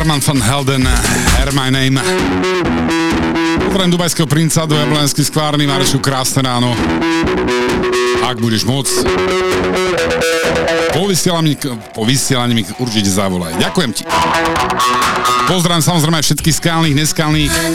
Herman van Helden, Hear My Name. Pozdravím Dubajského princa do Jablanskej sklárny, Marešu, krásne ráno. Ak budeš môcť, po vysielaní mi určite zavolaj. Ďakujem ti. Pozdravím samozrejme aj všetkých skalných, neskalných.